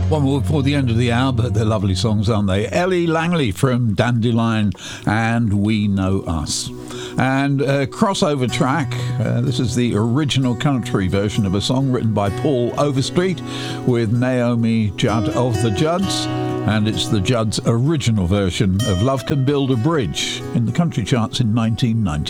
One more before the end of the hour, but they're lovely songs, aren't they? Ellie Langley from Dandelion and We Know Us. And a crossover track. This is the original country version of a song written by Paul Overstreet with Naomi Judd of the Judds. And it's the Judds' original version of Love Can Build a Bridge in the country charts in 1990.